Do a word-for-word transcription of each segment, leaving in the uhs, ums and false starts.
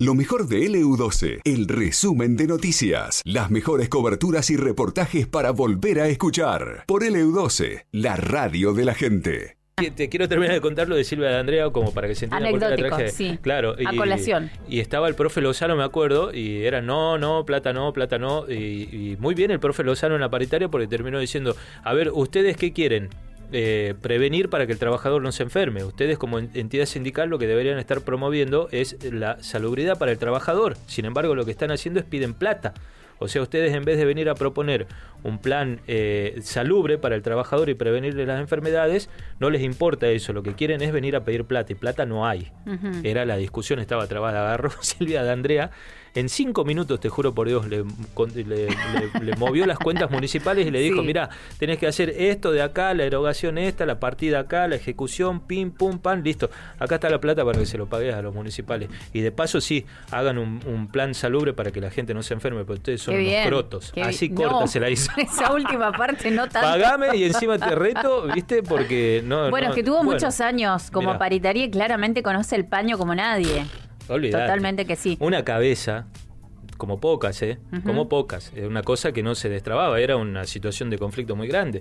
Lo mejor de L U doce, el resumen de noticias. Las mejores coberturas y reportajes para volver a escuchar. Por L U doce, la radio de la gente. Te quiero terminar de contar lo de Silvia de Andrea como para que se entienda por qué la traje. Sí. Claro, y, a colación. Y estaba el profe Lozano, me acuerdo, y era no, no, plata no, plata no. Y, y muy bien el profe Lozano en la paritaria porque terminó diciendo, a ver, ¿ustedes qué quieren? Eh, prevenir para que el trabajador no se enferme. Ustedes como entidad sindical lo que deberían estar promoviendo es la salubridad para el trabajador. Sin embargo, lo que están haciendo es piden plata. O sea, ustedes en vez de venir a proponer un plan eh, salubre para el trabajador y prevenirle las enfermedades, no les importa eso. Lo que quieren es venir a pedir plata y plata no hay. Uh-huh. Era la discusión, estaba trabada. Agarró Silvia de Andrea. En cinco minutos, te juro por Dios, le, le, le, le movió las cuentas municipales y le dijo, sí. Mirá, tenés que hacer esto de acá, la erogación esta, la partida acá, la ejecución, pim, pum, pam, listo. Acá está la plata para que se lo pagues a los municipales. Y de paso, sí, hagan un, un plan salubre para que la gente no se enferme, porque ustedes son unos crotos. Así corta no, se la hizo. Esa última parte no tanto. Pagame y encima te reto, ¿viste? Porque no... Bueno, no, es que tuvo bueno, muchos años como mirá. Paritaria y claramente conoce el paño como nadie. Olvidate. Totalmente que sí. Una cabeza, como pocas, ¿eh? Uh-huh. Como pocas. Es una cosa que no se destrababa, era una situación de conflicto muy grande.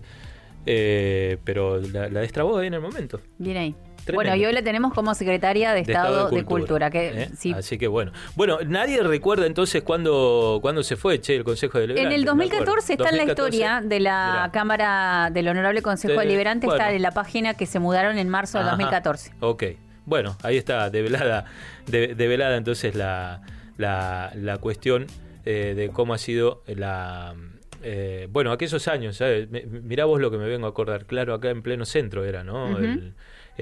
Eh, pero la, la destrabó ahí en el momento. Bien ahí. Tremendo. Bueno, y hoy la tenemos como secretaria de, de Estado, Estado de Cultura. De Cultura que, ¿Eh? sí. Así que bueno. Bueno, nadie recuerda entonces cuándo, cuándo se fue, che, el Consejo Deliberante. En el dos mil catorce está en la historia de la Mirá. Cámara del Honorable Consejo de, Deliberante, bueno. Está en la página que se mudaron en marzo de dos mil catorce. Ok. Bueno, ahí está, develada, de, develada entonces la, la, la cuestión eh, de cómo ha sido la... Eh, bueno, aquellos años, ¿sabes? Mirá vos lo que me vengo a acordar. Claro, acá en pleno centro era, ¿no? Uh-huh. El...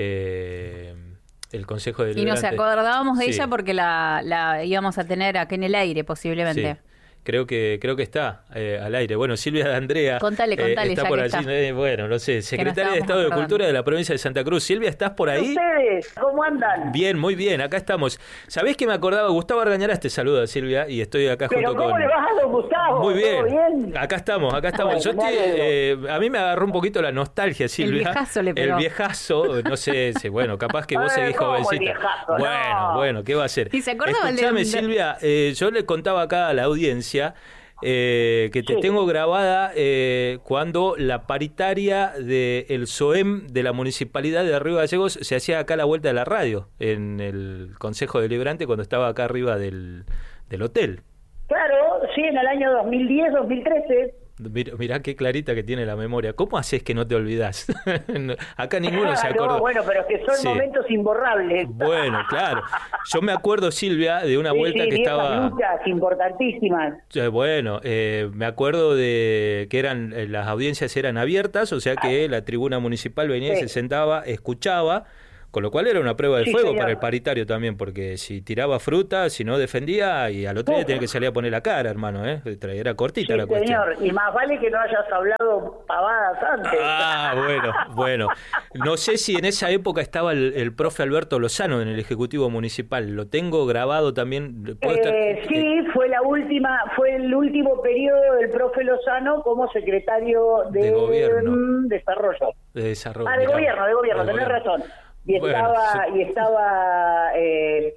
Eh, el Consejo de Y nos acordábamos de sí. ella porque la, la íbamos a tener acá en el aire posiblemente. Sí. Creo que creo que está eh, al aire. Bueno, Silvia de Andrea contale, contale, eh, está ya por que allí. está. Eh, bueno, no sé, secretaria de Estado acordando. de Cultura de la provincia de Santa Cruz. Silvia, ¿estás por ahí? ¿Ustedes cómo andan? Bien, muy bien, acá estamos. ¿Sabés que me acordaba? Gustavo Argañarás te saluda, Silvia, y estoy acá ¿Pero junto cómo con... le vas a don Gustavo? Muy bien. bien, acá estamos, acá estamos. Bueno, Yo estoy, eh, a mí me agarró un poquito la nostalgia, Silvia. El viejazo le pegó. El viejazo, no sé, si, bueno, capaz que vos seguís jovencita. Viejazo, bueno, no. bueno, ¿qué va a hacer? ¿Y se acordaba Escuchame, de... Silvia, eh, yo le contaba acá a la audiencia... Eh, que te sí. tengo grabada eh, cuando la paritaria del S O E M de la Municipalidad de Río Gallegos se hacía acá a la vuelta de la radio, en el Consejo Deliberante, cuando estaba acá arriba del, del hotel. Claro, sí, en el año dos mil diez, dos mil trece. Mirá, mirá qué clarita que tiene la memoria. ¿Cómo haces que no te olvidás? Acá ninguno se acordó. No, bueno, pero que son sí. momentos imborrables. Bueno, claro. Yo me acuerdo, Silvia, de una sí, vuelta sí, que estaba... luchas importantísimas. Bueno, eh, me acuerdo de que eran eh, las audiencias eran abiertas, o sea que la tribuna municipal venía sí. y se sentaba, escuchaba, con lo cual era una prueba de sí, fuego señor. Para el paritario también, porque si tiraba fruta, si no defendía, y al otro día tenía que salir a poner la cara, hermano, ¿eh? Era cortita sí, la cuestión. Señor, y más vale que no hayas hablado pavadas antes. Ah, bueno, bueno. No sé si en esa época estaba el, el profe Alberto Lozano en el Ejecutivo Municipal, lo tengo grabado también. Eh, estar... Sí, fue la última, fue el último periodo del profe Lozano como secretario de, de gobierno. Desarrollo. De desarrollo. Ah, de mirá, gobierno, de gobierno, de tenés gobierno. razón. Y bueno, estaba, sí. y estaba, eh,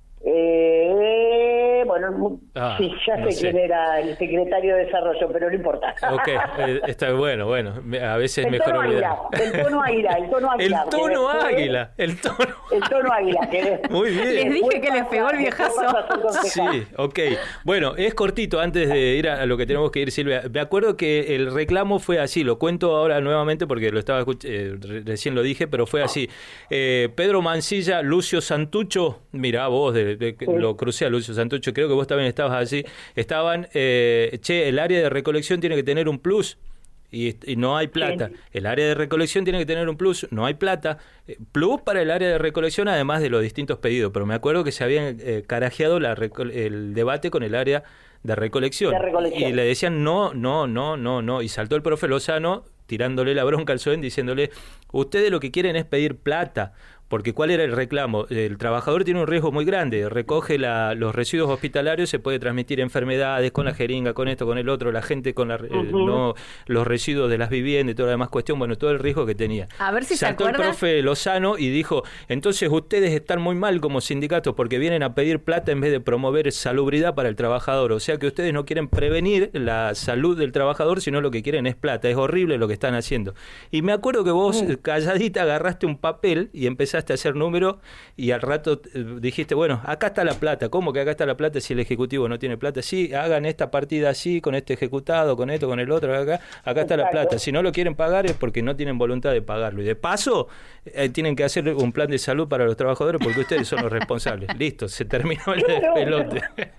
eh, bueno, ah, sí, ya no sé, sé quién era el secretario de Desarrollo, pero no importa. Ok, eh, está bueno, bueno, a veces es el mejor olvidar. El tono águila, el tono águila. El tono águila, el tono. El tono águila. Que muy bien. Les dije que les pegó el viejazo. Sí, ok. Bueno, es cortito antes de ir a lo que tenemos que ir, Silvia. Me acuerdo que el reclamo fue así, lo cuento ahora nuevamente porque lo estaba escuch- eh, recién lo dije, pero fue así. Eh, Pedro Mancilla, Lucio Santucho, mirá vos, de, de, de, lo crucé a Lucio Santucho, creo que vos también estabas allí, estaban, eh, che, el área de recolección tiene que tener un plus. Y, y no hay plata. Sí. El área de recolección tiene que tener un plus, no hay plata. Eh, plus para el área de recolección, además de los distintos pedidos. Pero me acuerdo que se habían eh, carajeado la reco- el debate con el área de recolección. de recolección. Y le decían no, no, no, no, no. Y saltó el profe Lozano tirándole la bronca al S O E M diciéndole, ustedes lo que quieren es pedir plata. porque ¿cuál era el reclamo? El trabajador tiene un riesgo muy grande, recoge la, los residuos hospitalarios, se puede transmitir enfermedades con la jeringa, con esto, con el otro, la gente con la, uh-huh. eh, no, los residuos de las viviendas y toda la demás cuestión, bueno, todo el riesgo que tenía. A ver si Saltó se el profe Lozano y dijo, entonces ustedes están muy mal como sindicatos porque vienen a pedir plata en vez de promover salubridad para el trabajador, o sea que ustedes no quieren prevenir la salud del trabajador, sino lo que quieren es plata, es horrible lo que están haciendo. Y me acuerdo que vos, uh-huh. calladita, agarraste un papel y empezaste a hacer números y al rato dijiste, bueno, acá está la plata. ¿Cómo que acá está la plata si el ejecutivo no tiene plata? Sí, hagan esta partida así, con este ejecutado, con esto, con el otro, acá, acá está la plata. Si no lo quieren pagar es porque no tienen voluntad de pagarlo. Y de paso, eh, tienen que hacer un plan de salud para los trabajadores porque ustedes son los responsables. Listo, se terminó el despelote.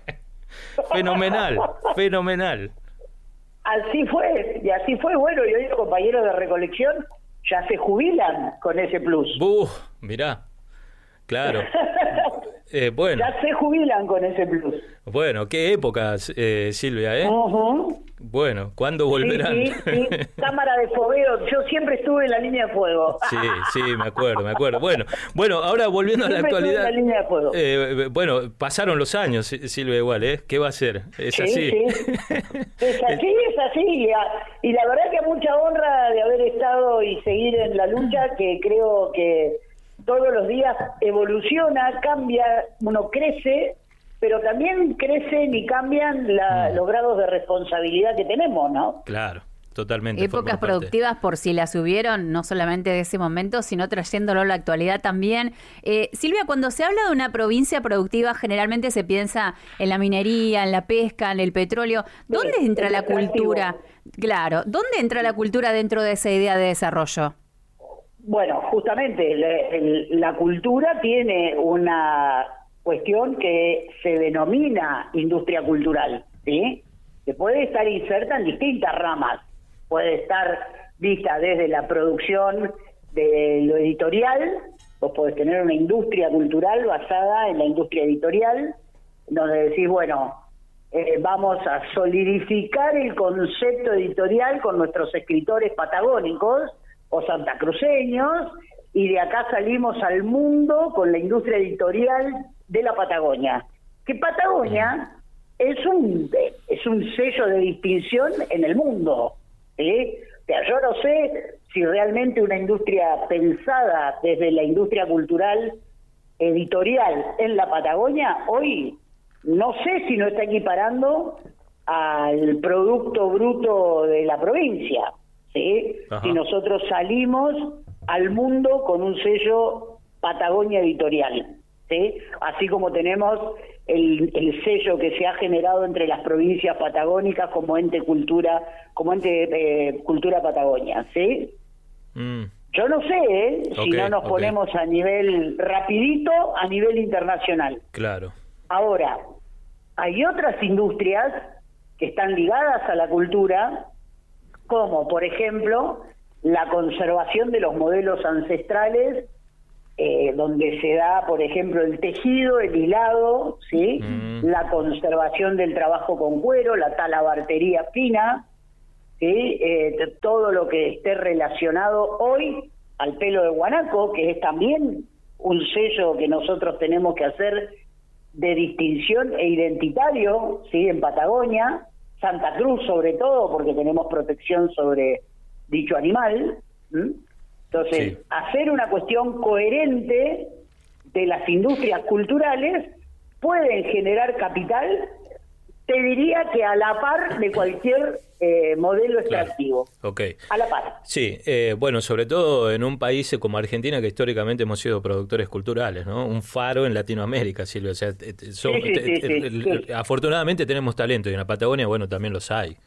Fenomenal, fenomenal. Así fue, y así fue. Bueno, y hoy los compañeros de recolección ya se jubilan con ese plus. Uf, mirá, claro. Eh, bueno. Ya se jubilan con ese plus. Bueno, qué épocas, eh, Silvia, ¿eh? Uh-huh. Bueno, ¿cuándo volverán? Sí, sí, sí. Cámara de fogueo. Yo siempre estuve en la línea de fuego. Sí, sí, me acuerdo, me acuerdo. Bueno, bueno, ahora volviendo siempre a la actualidad. Estuve en la línea de fuego. Eh, bueno, pasaron los años, Silvia, igual, ¿eh? ¿Qué va a ser? Es sí, así. Sí. Es así, es así. Y, a, y la verdad que mucha honra de haber estado y seguir en la lucha, que creo que todos los días evoluciona, cambia, uno crece, pero también crecen y cambian la, los grados de responsabilidad que tenemos, ¿no? Claro, totalmente. Épocas productivas por si las hubieron, no solamente de ese momento, sino trayéndolo a la actualidad también. Eh, Silvia, cuando se habla de una provincia productiva, generalmente se piensa en la minería, en la pesca, en el petróleo. ¿Dónde sí, entra la cultura? Claro, ¿dónde entra la cultura dentro de esa idea de desarrollo? Bueno, justamente la, la cultura tiene una cuestión que se denomina industria cultural, ¿sí? Que puede estar inserta en distintas ramas. Puede estar vista desde la producción de lo editorial, vos podés tener una industria cultural basada en la industria editorial, donde decís, bueno, eh, vamos a solidificar el concepto editorial con nuestros escritores patagónicos o santacruceños, y de acá salimos al mundo con la industria editorial de la Patagonia. Que Patagonia es un es un sello de distinción en el mundo, ¿sí? O sea, yo no sé si realmente una industria pensada desde la industria cultural editorial en la Patagonia, hoy no sé si no está equiparando al Producto Bruto de la provincia, ¿sí? Si nosotros salimos al mundo con un sello Patagonia Editorial, ¿sí? Así como tenemos el, el sello que se ha generado entre las provincias patagónicas como ente cultura, como ente eh, cultura Patagonia, ¿sí? Mm. Yo no sé, ¿eh? Okay, si no nos okay. ponemos a nivel rapidito, a nivel internacional. Claro. Ahora, hay otras industrias que están ligadas a la cultura, como por ejemplo la conservación de los modelos ancestrales, eh, donde se da, por ejemplo, el tejido, el hilado, ¿sí? Mm. La conservación del trabajo con cuero, la talabartería fina, ¿sí? Eh, todo lo que esté relacionado hoy al pelo de guanaco, que es también un sello que nosotros tenemos que hacer de distinción e identitario, ¿sí? En Patagonia, Santa Cruz sobre todo, porque tenemos protección sobre dicho animal. ¿Mm? Entonces, sí. hacer una cuestión coherente de las industrias culturales pueden generar capital, te diría que a la par de cualquier eh, modelo extractivo. Claro. Okay. A la par. Sí, eh, bueno, sobre todo en un país como Argentina, que históricamente hemos sido productores culturales, ¿no? Un faro en Latinoamérica, Silvia. O sea, son, sí, sí, sí, sí, sí. afortunadamente tenemos talento, y en la Patagonia, bueno, también los hay.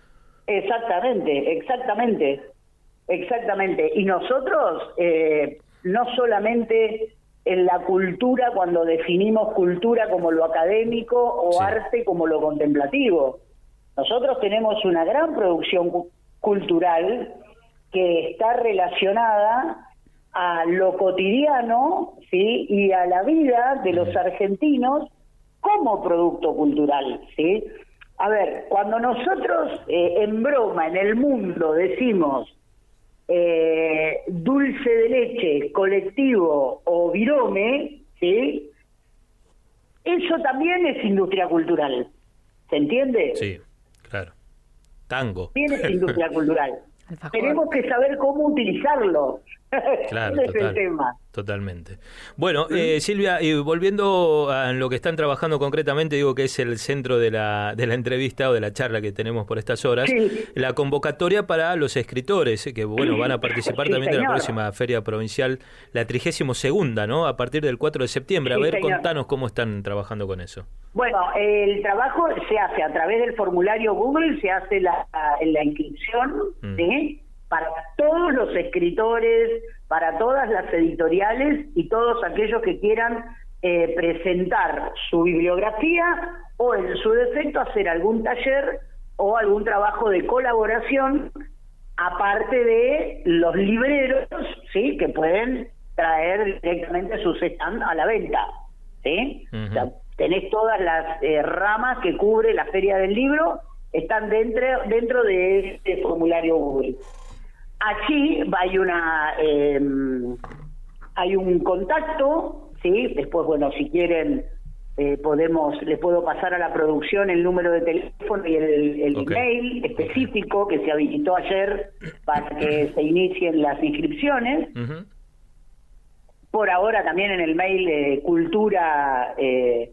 Exactamente, exactamente, exactamente. Y nosotros, eh, no solamente en la cultura, cuando definimos cultura como lo académico o sí. arte como lo contemplativo. Nosotros tenemos una gran producción cu- cultural que está relacionada a lo cotidiano, ¿sí? Y a la vida de los argentinos como producto cultural, ¿sí? A ver, cuando nosotros eh, en broma en el mundo decimos eh, dulce de leche, colectivo o virome, ¿sí? Eso también es industria cultural, ¿se entiende? Sí, claro. Tango. También es industria cultural. Alfajor. Tenemos que saber cómo utilizarlo. Claro, Ese es total, el tema. totalmente. Bueno, eh, Silvia, y volviendo a lo que están trabajando concretamente, digo que es el centro de la, de la entrevista o de la charla que tenemos por estas horas, Sí. la convocatoria para los escritores, que bueno, van a participar Sí, también de la señor. próxima Feria Provincial, la trigésima segunda, ¿no? A partir del cuatro de septiembre. A Sí, ver, señor. contanos cómo están trabajando con eso. Bueno, el trabajo se hace a través del formulario Google, se hace la, la inscripción, Mm. ¿sí? Para todos los escritores, para todas las editoriales y todos aquellos que quieran eh, presentar su bibliografía o en su defecto hacer algún taller o algún trabajo de colaboración, aparte de los libreros, ¿sí? Que pueden traer directamente sus stand a la venta, ¿sí? Ujú. O sea, tenés todas las eh, ramas que cubre la Feria del Libro, están dentro, dentro de este formulario Google. Aquí hay una eh, hay un contacto, ¿sí? Después, bueno, si quieren eh, podemos les puedo pasar a la producción el número de teléfono y el, el Ok. email específico que se habilitó ayer para que se inicien las inscripciones. Ujú. Por ahora también en el mail eh, cultura eh,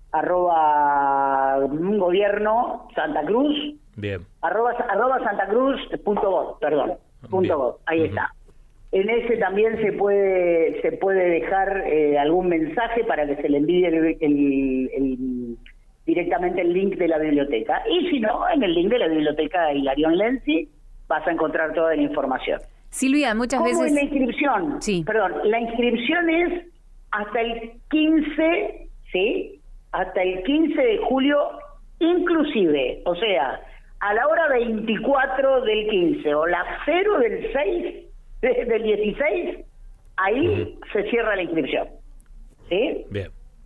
arroba gobierno Santa Cruz Bien. arroba, arroba Santa Cruz punto gov, perdón, punto Bien. gov, ahí Ujú. está. En ese también se puede se puede dejar eh, algún mensaje para que se le envíe el, el- el- directamente el link de la biblioteca. Y si no, en el link de la biblioteca Hilarión Lenzi vas a encontrar toda la información. Silvia, muchas ¿Cómo veces... es la inscripción? Sí. Perdón, la inscripción es hasta el quince, ¿sí? Hasta el quince de julio inclusive, o sea, a la hora veinticuatro del quince o la cero del seis, de- del dieciséis, ahí se cierra la inscripción, ¿sí? Bien.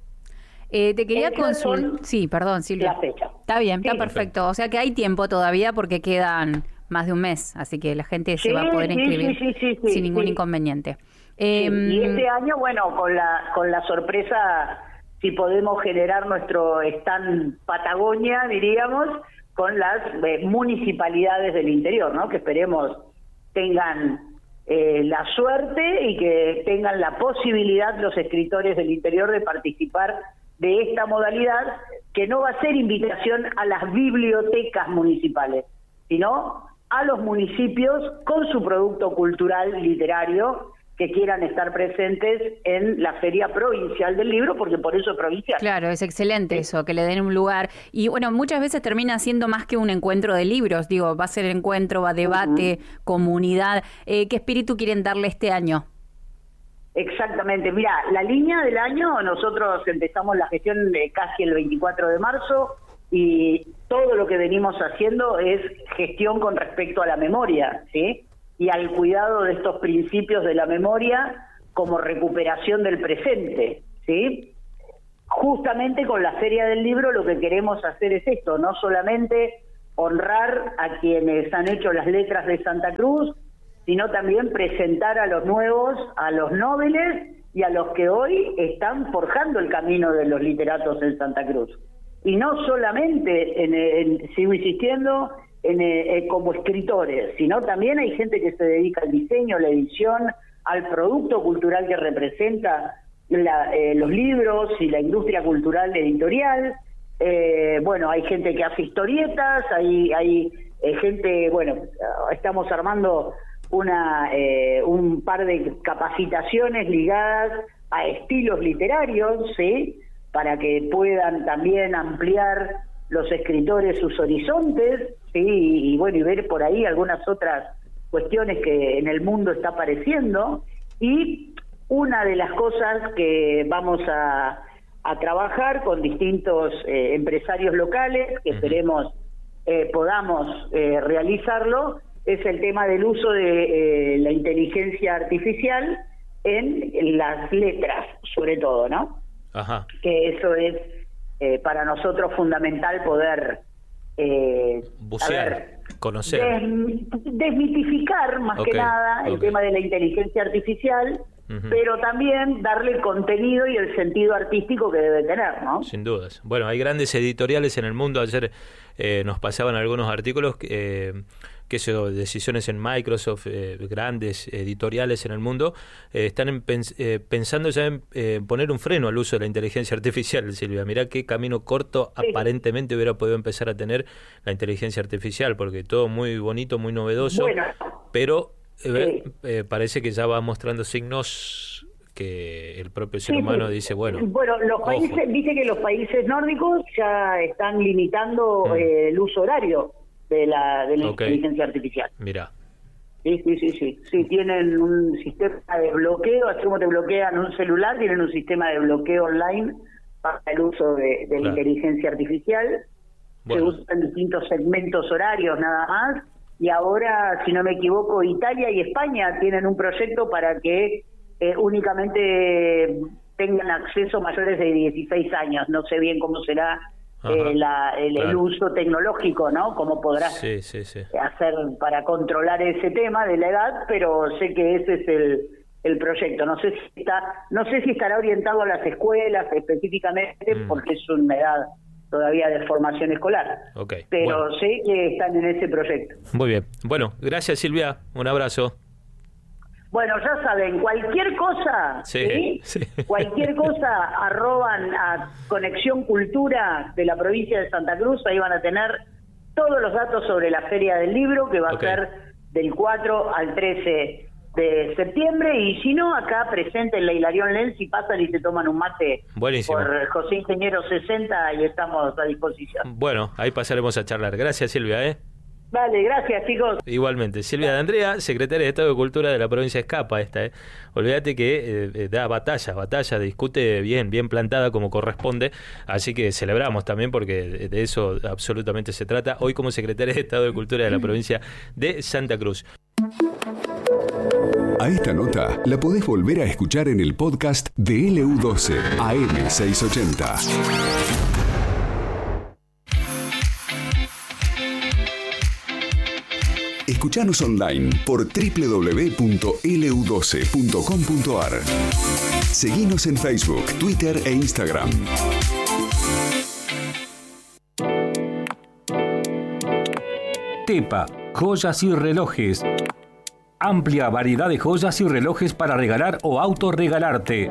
Eh, te quería Esas consultar... son Sí, perdón, Silvia. la fecha. Está bien, está Sí. perfecto. O sea que hay tiempo todavía porque quedan más de un mes, así que la gente se Sí, va a poder sí, inscribir sí, sí, sí, sí, sin ningún sí. inconveniente. Sí, Eh, y este año, bueno, con la con la sorpresa, si podemos generar nuestro stand Patagonia, diríamos, con las eh, municipalidades del interior, ¿no? Que esperemos tengan eh, la suerte y que tengan la posibilidad los escritores del interior de participar de esta modalidad, que no va a ser invitación a las bibliotecas municipales, sino a los municipios con su producto cultural literario que quieran estar presentes en la Feria Provincial del Libro, porque por eso es provincial. Claro, es excelente eso, que le den un lugar. Y bueno, muchas veces termina siendo más que un encuentro de libros. Digo, va a ser encuentro, va a debate, uh-huh. comunidad. Eh, ¿Qué espíritu quieren darle este año? Exactamente. Mira, la línea del año, nosotros empezamos la gestión de casi el veinticuatro de marzo y todo lo que venimos haciendo es gestión con respecto a la memoria, ¿sí? Y al cuidado de estos principios de la memoria como recuperación del presente, ¿sí? Justamente con la Feria del Libro lo que queremos hacer es esto, no solamente honrar a quienes han hecho las letras de Santa Cruz, sino también presentar a los nuevos, a los nobles y a los que hoy están forjando el camino de los literatos en Santa Cruz. Y no solamente, en, en, sigo insistiendo, en, en, como escritores, sino también hay gente que se dedica al diseño, la edición, al producto cultural que representa la, eh, los libros y la industria cultural editorial. Eh, bueno, hay gente que hace historietas, hay, hay eh, gente, bueno, estamos armando una eh, un par de capacitaciones ligadas a estilos literarios, ¿sí? Para que puedan también ampliar los escritores sus horizontes, ¿sí? Y, y bueno, y ver por ahí algunas otras cuestiones que en el mundo está apareciendo. Y una de las cosas que vamos a, a trabajar con distintos eh, empresarios locales, que esperemos eh, podamos eh, realizarlo, es el tema del uso de eh, la inteligencia artificial en, en las letras, sobre todo, ¿no? Ajá. Que eso es eh, para nosotros fundamental poder eh, bucear, ver, conocer. Des, desmitificar más okay, que nada el okay. tema de la inteligencia artificial, uh-huh. pero también darle el contenido y el sentido artístico que debe tener, ¿no? Sin dudas. Bueno, hay grandes editoriales en el mundo. Ayer eh, nos pasaban algunos artículos eh, que son decisiones en Microsoft, eh, grandes editoriales en el mundo, eh, están en pens- eh, pensando ya en eh, poner un freno al uso de la inteligencia artificial, Silvia. Mirá qué camino corto sí. aparentemente hubiera podido empezar a tener la inteligencia artificial, porque todo muy bonito, muy novedoso, bueno, pero eh, sí. eh, parece que ya va mostrando signos que el propio ser sí, humano sí. dice, bueno... Bueno, los países, dice que los países nórdicos ya están limitando mm. eh, el uso horario de la de la okay. inteligencia artificial. Mira. Sí, sí, sí, sí. Sí, tienen un sistema de bloqueo, así como te bloquean un celular, tienen un sistema de bloqueo online para el uso de, de claro. la inteligencia artificial. Bueno. Se usan distintos segmentos horarios nada más. Y ahora, si no me equivoco, Italia y España tienen un proyecto para que eh, únicamente tengan acceso mayores de dieciséis años. No sé bien cómo será Eh, la, el, claro. el uso tecnológico, ¿no? Cómo podrás sí, sí, sí. hacer para controlar ese tema de la edad, pero sé que ese es el, el proyecto. No sé si está, no sé si estará orientado a las escuelas específicamente, mm. porque es una edad todavía de formación escolar. Okay. Pero bueno. sé que están en ese proyecto. Muy bien. Bueno, gracias Silvia. Un abrazo. Bueno, ya saben, cualquier cosa, sí, ¿sí? Sí. cualquier cosa, arroban a Conexión Cultura de la provincia de Santa Cruz, ahí van a tener todos los datos sobre la Feria del Libro, que va okay. a ser del cuatro al trece de septiembre, y si no, acá presente en la Hilarión Lenz y pasan y se toman un mate Buenísimo. por José Ingeniero sesenta y estamos a disposición. Bueno, ahí pasaremos a charlar. Gracias Silvia, ¿eh? Vale, gracias chicos. Igualmente, Silvia de Andrea, secretaria de Estado de Cultura de la provincia de Escapa esta, ¿eh? Olvídate que eh, da batalla, batalla, discute bien, bien plantada como corresponde, así que celebramos también porque de eso absolutamente se trata, hoy como secretaria de Estado de Cultura de la provincia de Santa Cruz. A esta nota la podés volver a escuchar en el podcast de L U doce A M seiscientos ochenta. Escuchanos online por doble u doble u doble u punto l u doce punto com punto a r. Seguinos en Facebook, Twitter e Instagram. Tepa, joyas y relojes. Amplia variedad de joyas y relojes para regalar o autorregalarte.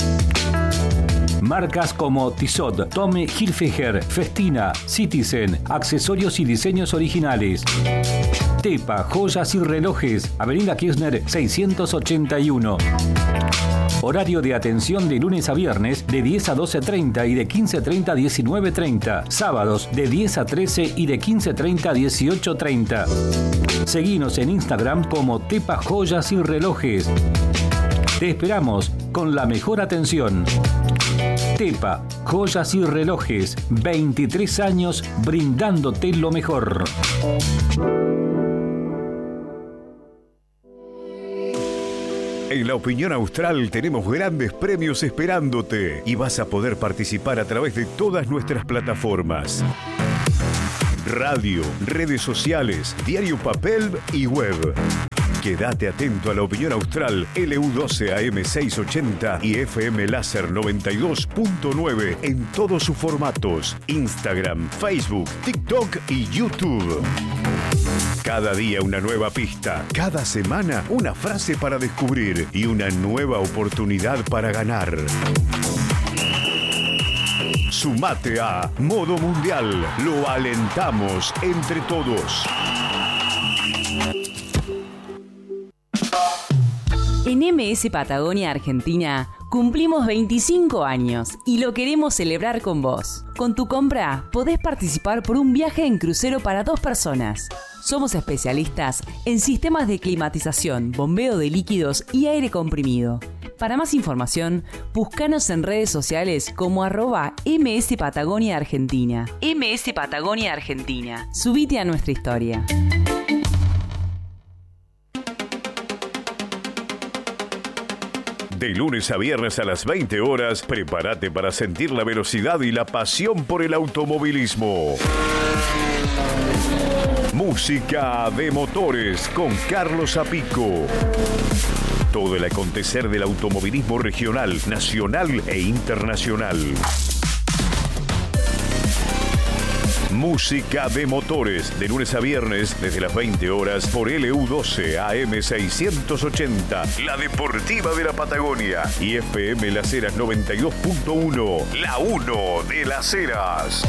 Marcas como Tissot, Tommy Hilfiger, Festina, Citizen, accesorios y diseños originales. Tepa, joyas y relojes, Avenida Kirchner seiscientos ochenta y uno. Horario de atención de lunes a viernes de diez a doce treinta y de quince treinta a diecinueve treinta. Sábados de diez a trece y de quince treinta a dieciocho treinta. Seguinos en Instagram como Tepa Joyas y Relojes. Te esperamos con la mejor atención. Tepa, joyas y relojes, veintitrés años brindándote lo mejor. En La Opinión Austral tenemos grandes premios esperándote y vas a poder participar a través de todas nuestras plataformas. Radio, redes sociales, diario papel y web. Quédate atento a La Opinión Austral, L U doce A M seiscientos ochenta y F M Láser noventa y dos punto nueve en todos sus formatos: Instagram, Facebook, TikTok y YouTube. Cada día una nueva pista, cada semana una frase para descubrir y una nueva oportunidad para ganar. Sumate a Modo Mundial. Lo alentamos entre todos. En M S Patagonia Argentina cumplimos veinticinco años y lo queremos celebrar con vos. Con tu compra podés participar por un viaje en crucero para dos personas. Somos especialistas en sistemas de climatización, bombeo de líquidos y aire comprimido. Para más información, búscanos en redes sociales como arroba M S Patagonia Argentina. M S Patagonia Argentina. Subite a nuestra historia. De lunes a viernes a las veinte horas, prepárate para sentir la velocidad y la pasión por el automovilismo. Música de motores con Carlos Zapico. Todo el acontecer del automovilismo regional, nacional e internacional. Música de motores, de lunes a viernes, desde las veinte horas, por L U doce A M seiscientos ochenta, la deportiva de la Patagonia, y F M Las Heras noventa y dos punto uno, la uno de Las Heras.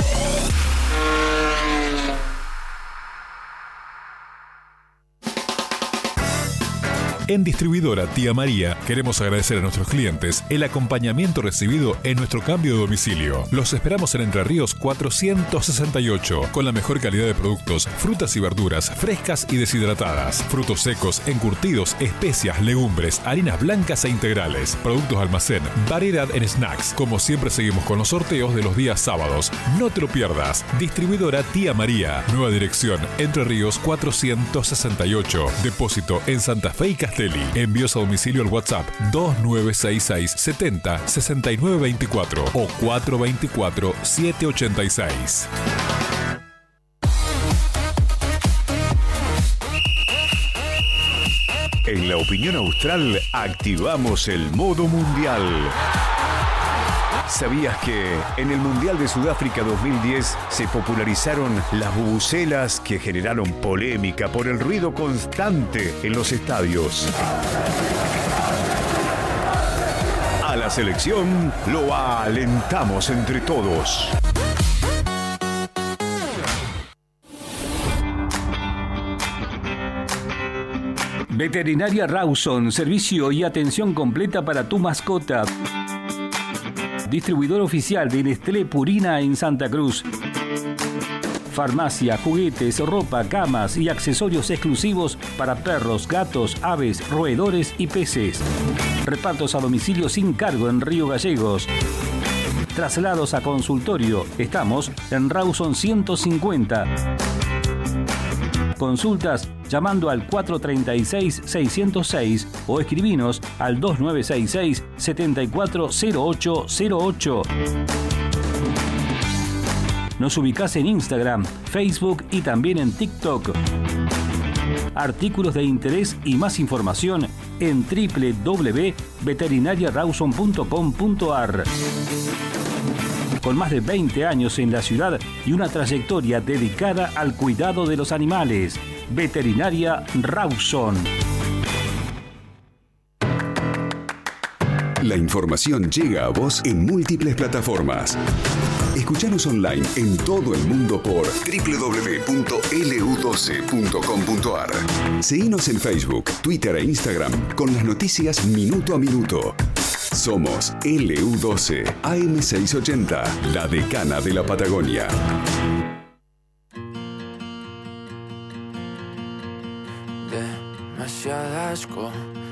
En Distribuidora Tía María queremos agradecer a nuestros clientes el acompañamiento recibido en nuestro cambio de domicilio. Los esperamos en Entre Ríos cuatrocientos sesenta y ocho, con la mejor calidad de productos, frutas y verduras frescas y deshidratadas, frutos secos, encurtidos, especias, legumbres, harinas blancas e integrales, productos de almacén, variedad en snacks. Como siempre seguimos con los sorteos de los días sábados. No te lo pierdas. Distribuidora Tía María. Nueva dirección, Entre Ríos cuatrocientos sesenta y ocho. Depósito en Santa Fe y Castelli. Envíos a domicilio al WhatsApp dos nueve seis seis setenta sesenta y nueve veinticuatro o cuatro veinticuatro siete ochenta y seis. En la opinión austral activamos el modo mundial. ¿Sabías que en el Mundial de Sudáfrica dos mil diez se popularizaron las bubucelas que generaron polémica por el ruido constante en los estadios? A la selección lo alentamos entre todos. Veterinaria Rawson, servicio y atención completa para tu mascota. Distribuidor oficial de Nestlé Purina en Santa Cruz. Farmacia, juguetes, ropa, camas y accesorios exclusivos para perros, gatos, aves, roedores y peces. Repartos a domicilio sin cargo en Río Gallegos. Traslados a consultorio. Estamos en Rawson ciento cincuenta. Consultas llamando al cuatro tres seis seis cero seis o escribinos al dos nueve seis seis siete cuatro cero ocho cero ocho. Nos ubicás en Instagram, Facebook y también en TikTok. Artículos de interés y más información en doble u doble u doble u punto veterinaria rawson punto com punto a r. Con más de veinte años en la ciudad y una trayectoria dedicada al cuidado de los animales. Veterinaria Rawson. La información llega a vos en múltiples plataformas. Escuchanos online en todo el mundo por doble u doble u doble u punto l u doce punto com punto a r. Seguinos en Facebook, Twitter e Instagram con las noticias minuto a minuto. Somos L U doce A M seiscientos ochenta, la decana de la Patagonia. Demasiadas cosas